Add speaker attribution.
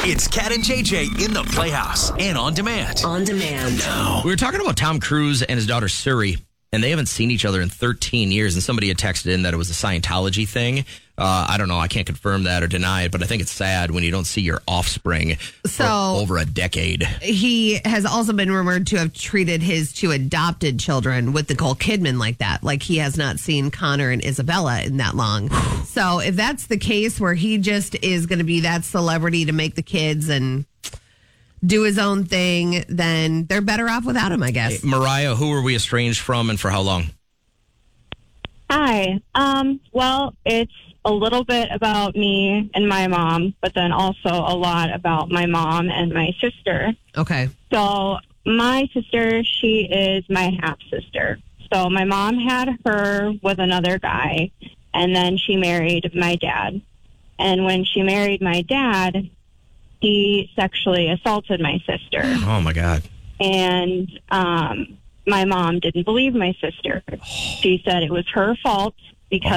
Speaker 1: It's Cat and JJ in the Playhouse and on demand.
Speaker 2: On demand.
Speaker 1: Now.
Speaker 3: We were talking about Tom Cruise and his daughter Suri, and they haven't seen each other in 13 years. And somebody had texted in that it was a Scientology thing. I don't know. I can't confirm that or deny it, but I think it's sad when you don't see your offspring for over a decade.
Speaker 4: He has also been rumored to have treated his two adopted children with Nicole Kidman like that. Like he has not seen Connor and Isabella in that long. So if that's the case where he just is going to be that celebrity to make the kids and do his own thing, then they're better off without him, I guess.
Speaker 3: Hey, Mariah, who were we estranged from and for how long?
Speaker 5: Hi. Well, it's a little bit about me and my mom, but then also a lot about my mom and my sister.
Speaker 4: Okay.
Speaker 5: So my sister, she is my half-sister. So my mom had her with another guy, and then she married my dad. And when she married my dad, he sexually assaulted my sister.
Speaker 3: Oh, my God.
Speaker 5: And my mom didn't believe my sister. She said it was her fault because